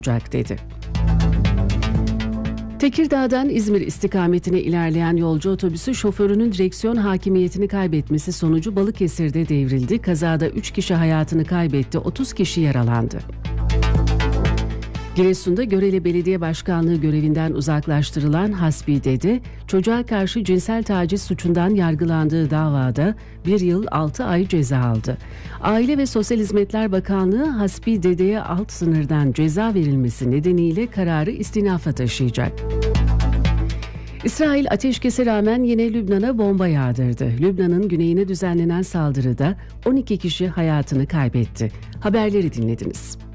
olacak dedi. Tekirdağ'dan İzmir istikametine ilerleyen yolcu otobüsü şoförünün direksiyon hakimiyetini kaybetmesi sonucu Balıkesir'de devrildi. Kazada 3 kişi hayatını kaybetti, 30 kişi yaralandı. Giresun'da Görele Belediye Başkanlığı görevinden uzaklaştırılan Hasbi Dede, çocuğa karşı cinsel taciz suçundan yargılandığı davada 1 yıl 6 ay ceza aldı. Aile ve Sosyal Hizmetler Bakanlığı Hasbi Dede'ye alt sınırdan ceza verilmesi nedeniyle kararı istinafa taşıyacak. İsrail ateşkese rağmen yine Lübnan'a bomba yağdırdı. Lübnan'ın güneyine düzenlenen saldırıda 12 kişi hayatını kaybetti. Haberleri dinlediniz.